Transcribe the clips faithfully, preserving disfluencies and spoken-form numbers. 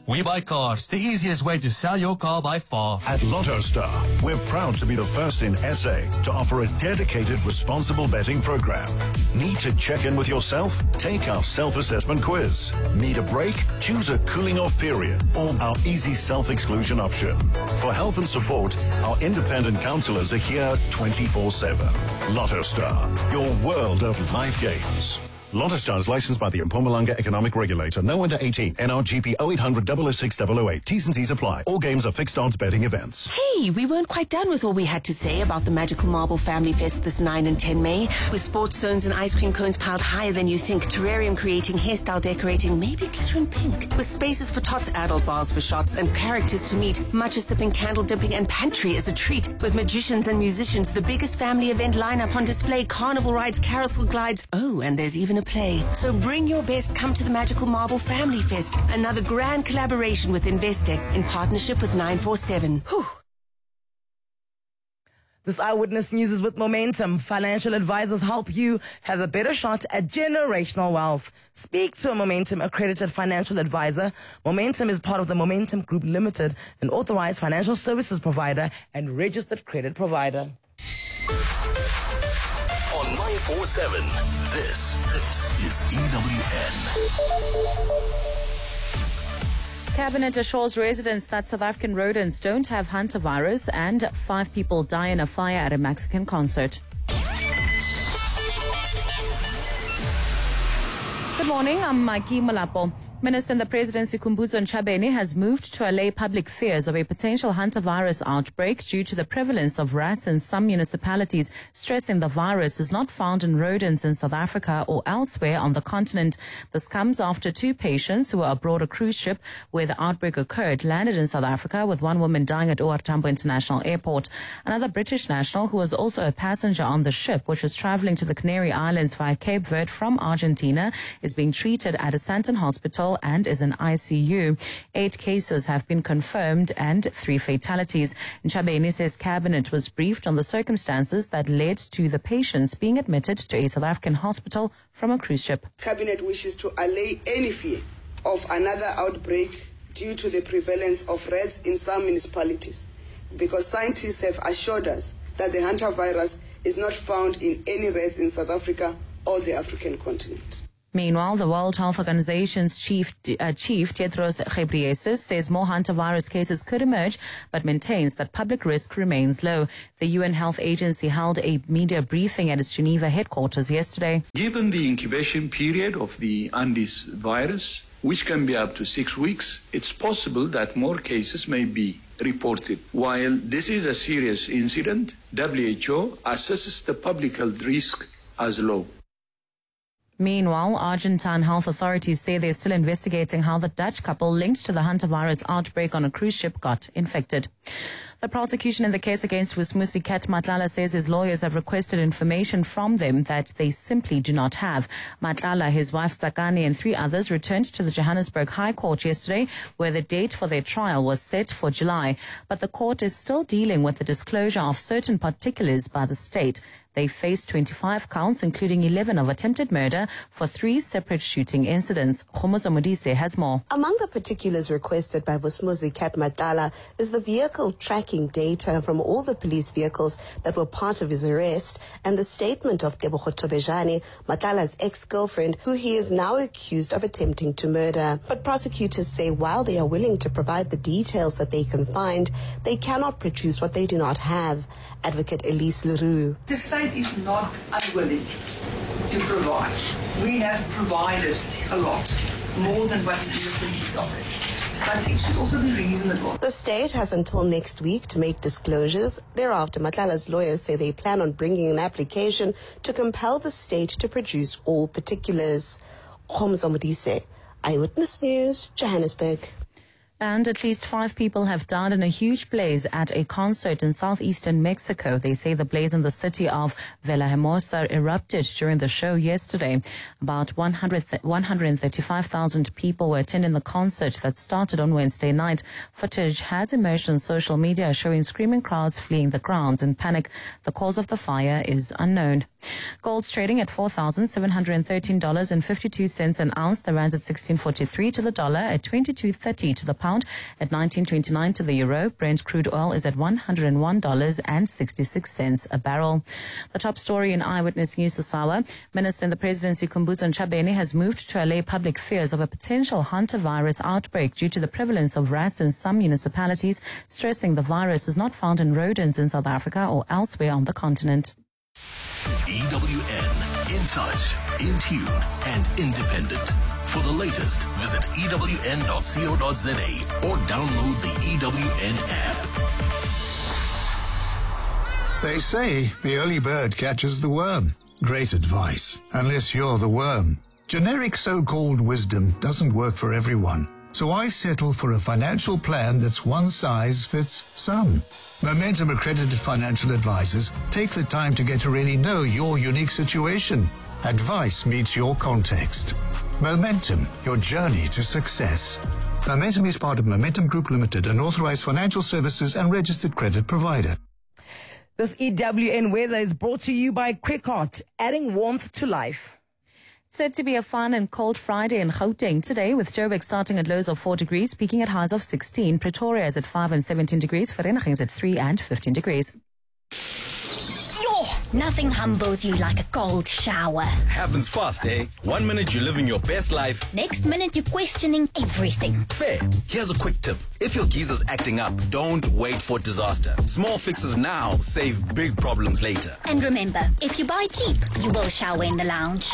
We Buy Cars, the easiest way to sell your car by far. At LottoStar, we're proud to be the first in S A to offer a dedicated, responsible betting program. Need to check in with yourself? Take our self-assessment quiz. Need a break? Choose a cooling off period or our easy self-exclusion option. For help and support, our independent counselors are here twenty-four seven. LottoStar, your world of life games. LottoStar is licensed by the Mpumalanga Economic Regulator. No under eighteen. N R G P oh eight hundred, double oh six, double oh eight. T's and C's apply. All games are fixed odds betting events. Hey, we weren't quite done with all we had to say about the Magical Marble Family Fest this nine and ten May. With sports zones and ice cream cones piled higher than you think. Terrarium creating, hairstyle decorating, maybe glitter and pink. With spaces for tots, adult bars for shots, and characters to meet. Matcha sipping, candle dipping, and pantry as a treat. With magicians and musicians, the biggest family event lineup on display. Carnival rides, carousel glides. Oh, and there's even a play. So bring your best, come to the Magical Marble Family Fest. Another grand collaboration with Investec in partnership with nine four seven. Whew. This Eyewitness News is with Momentum. Financial advisors help you have a better shot at generational wealth. Speak to a Momentum accredited financial advisor. Momentum is part of the Momentum Group Limited, an authorized financial services provider and registered credit provider. On nine four seven, this, this is E W N. Cabinet assures residents that South African rodents don't have hantavirus, and five people die in a fire at a Mexican concert. Good morning, I'm Mikey Malapo. Minister in the Presidency Khumbudzo Ntshabeni has moved to allay public fears of a potential hantavirus outbreak due to the prevalence of rats in some municipalities, stressing the virus is not found in rodents in South Africa or elsewhere on the continent. This comes after two patients who were aboard a cruise ship where the outbreak occurred landed in South Africa, with one woman dying at O R Tambo International Airport. Another British national who was also a passenger on the ship, which was traveling to the Canary Islands via Cape Verde from Argentina, is being treated at a Sandton hospital and is in I C U. Eight cases have been confirmed and three fatalities. Ntshabeni says Cabinet was briefed on the circumstances that led to the patients being admitted to a South African hospital from a cruise ship. Cabinet wishes to allay any fear of another outbreak due to the prevalence of rats in some municipalities, because scientists have assured us that the hantavirus is not found in any rats in South Africa or the African continent. Meanwhile, the World Health Organization's chief, uh, chief Tedros Ghebreyesus says more hantavirus cases could emerge, but maintains that public risk remains low. The U N Health Agency held a media briefing at its Geneva headquarters yesterday. Given the incubation period of the Andes virus, which can be up to six weeks, it's possible that more cases may be reported. While this is a serious incident, W H O assesses the public health risk as low. Meanwhile, Argentine health authorities say they're still investigating how the Dutch couple linked to the hantavirus outbreak on a cruise ship got infected. The prosecution in the case against Wismusi Kat Matlala says his lawyers have requested information from them that they simply do not have. Matlala, his wife Tsakani and three others returned to the Johannesburg High Court yesterday, where the date for their trial was set for July. But the court is still dealing with the disclosure of certain particulars by the state. They face twenty-five counts, including eleven of attempted murder for three separate shooting incidents. Khomotso Modise has more. Among the particulars requested by Wismusi Kat Matlala is the vehicle tracking data from all the police vehicles that were part of his arrest, and the statement of Tebogo Tobejane, Matlala's ex-girlfriend, who he is now accused of attempting to murder. But prosecutors say while they are willing to provide the details that they can find, they cannot produce what they do not have. Advocate Elise Leroux. The state is not unwilling to provide. We have provided a lot, more than what is in the docket. But it should also be reasonable. The state has until next week to make disclosures. Thereafter, Matlala's lawyers say they plan on bringing an application to compel the state to produce all particulars. Khomotso Modise, Eyewitness News, Johannesburg. And at least five people have died in a huge blaze at a concert in southeastern Mexico. They say the blaze in the city of Villahermosa erupted during the show yesterday. About one hundred, one hundred thirty-five thousand people were attending the concert that started on Wednesday night. Footage has emerged on social media showing screaming crowds fleeing the grounds in panic. The cause of the fire is unknown. Gold's trading at four thousand seven hundred thirteen dollars and fifty-two cents an ounce. The rand's at sixteen forty-three to the dollar, at twenty-two thirty to the pound, at nineteen twenty-nine to the euro. Brent crude oil is at one hundred one dollars and sixty-six cents a barrel. The top story in Eyewitness News this hour: Minister in the Presidency Khumbudzo Ntshavheni has moved to allay public fears of a potential hantavirus outbreak due to the prevalence of rats in some municipalities, stressing the virus is not found in rodents in South Africa or elsewhere on the continent. E W N, in touch, in tune, and independent. For the latest, visit E W N dot co dot za or download the E W N app. They say the early bird catches the worm. Great advice, unless you're the worm. Generic so-called wisdom doesn't work for everyone, so I settle for a financial plan that's one size fits some. Momentum accredited financial advisors take the time to get to really know your unique situation. Advice meets your context. Momentum, your journey to success. Momentum is part of Momentum Group Limited, an authorized financial services and registered credit provider. This E W N weather is brought to you by Quickheart, adding warmth to life. Said to be a fun and cold Friday in Gauteng today, with Joburg starting at lows of four degrees, peaking at highs of sixteen. Pretoria is at five and seventeen degrees. Vereeniging is at three and fifteen degrees. Nothing humbles you like a cold shower. Happens fast, eh? One minute you're living your best life. Next minute you're questioning everything. Fair. Here's a quick tip. If your geezer's acting up, don't wait for disaster. Small fixes now save big problems later. And remember, if you buy cheap, you will shower in the lounge.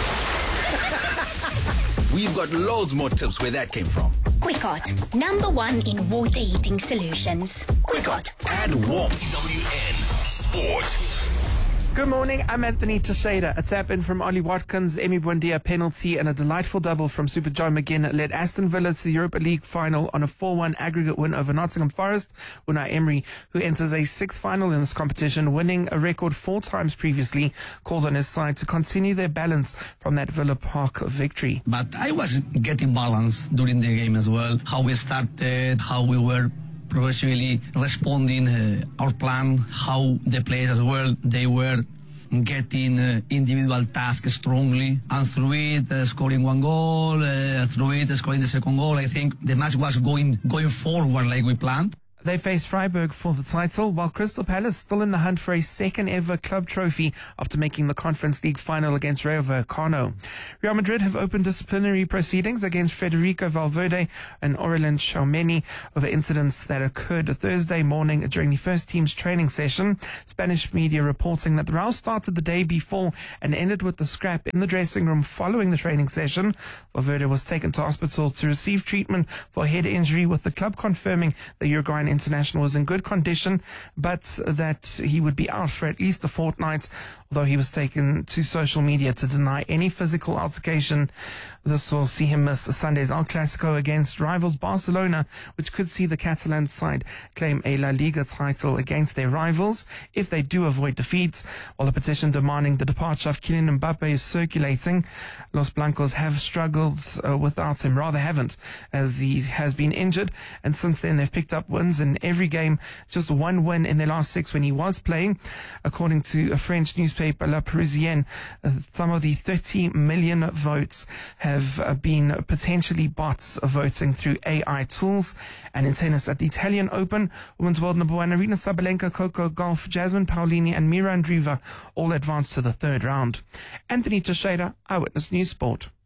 We've got loads more tips where that came from. Quickheart, number one in water heating solutions. Quickheart. Add warmth. E W N Sport. Good morning, I'm Anthony Teixeira. A tap in from Ollie Watkins, Emi Buendia penalty, and a delightful double from Super John McGinn led Aston Villa to the Europa League final on a four one aggregate win over Nottingham Forest. Unai Emery, who enters a sixth final in this competition, winning a record four times previously, called on his side to continue their balance from that Villa Park victory. But I was getting balance during the game as well. How we started, how we were progressively responding uh, our plan, how the players as well, they were getting uh, individual tasks strongly, and through it uh, scoring one goal, uh, through it scoring the second goal. I think the match was going going forward like we planned. They face Freiburg for the title, while Crystal Palace still in the hunt for a second ever club trophy after making the Conference League final against Rayo Vallecano. Real Madrid have opened disciplinary proceedings against Federico Valverde and Aurelien Tchouameni over incidents that occurred Thursday morning during the first team's training session. Spanish media reporting that the row started the day before and ended with the scrap in the dressing room following the training session. Valverde was taken to hospital to receive treatment for a head injury, with the club confirming the Uruguayan international was in good condition, but that he would be out for at least a fortnight, although he was taken to social media to deny any physical altercation. This will see him miss Sunday's El Clasico against rivals Barcelona, which could see the Catalan side claim a La Liga title against their rivals if they do avoid defeats. While a petition demanding the departure of Kylian Mbappe is circulating, Los Blancos have struggled uh, without him, rather haven't, as he has been injured, and since then they've picked up wins in every game, just one win in their last six when he was playing. According to a French newspaper, La Parisienne, uh, some of the thirty million votes have uh, been potentially bots voting through A I tools. And in tennis at the Italian Open, women's world number one Aryna Sabalenka, Coco Gauff, Jasmine Paolini and Mira Andreeva all advanced to the third round. Anthony Teixeira, Eyewitness News Sport.